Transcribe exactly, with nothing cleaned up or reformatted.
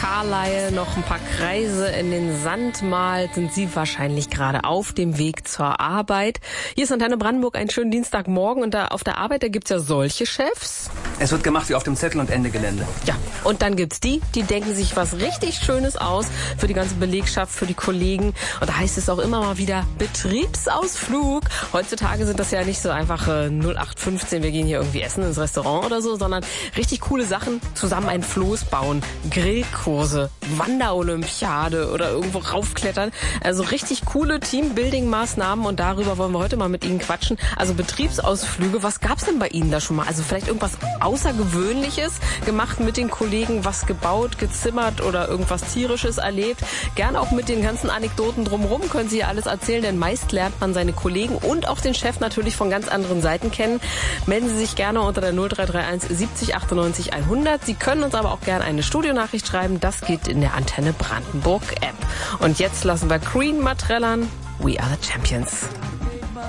Carlisle noch ein paar Kreise in den Sand malt, sind Sie wahrscheinlich gerade auf dem Weg zur Arbeit. Hier ist Antenne Brandenburg, einen schönen Dienstagmorgen, und da auf der Arbeit, da gibt's ja solche Chefs. Es wird gemacht wie auf dem Zettel und Ende Gelände. Ja, und dann gibt's die, die denken sich was richtig Schönes aus für die ganze Belegschaft, für die Kollegen. Und da heißt es auch immer mal wieder Betriebsausflug. Heutzutage sind das ja nicht so einfach äh, null acht fünfzehn, wir gehen hier irgendwie essen ins Restaurant oder so, sondern richtig coole Sachen, zusammen ein Floß bauen, Grillkurse, Wanderolympiade oder irgendwo raufklettern. Also richtig coole Teambuilding-Maßnahmen, und darüber wollen wir heute mal mit Ihnen quatschen. Also Betriebsausflüge, was gab's denn bei Ihnen da schon mal? Also vielleicht irgendwas Außergewöhnliches gemacht mit den Kollegen, was gebaut, gezimmert oder irgendwas Tierisches erlebt. Gern auch mit den ganzen Anekdoten drumherum können Sie ja alles erzählen, denn meist lernt man seine Kollegen und auch den Chef natürlich von ganz anderen Seiten kennen. Melden Sie sich gerne unter der null drei drei eins siebzig achtundneunzig hundert. Sie können uns aber auch gerne eine Studionachricht schreiben. Das geht in der Antenne Brandenburg App. Und jetzt lassen wir Queen mal trällern. We are the champions.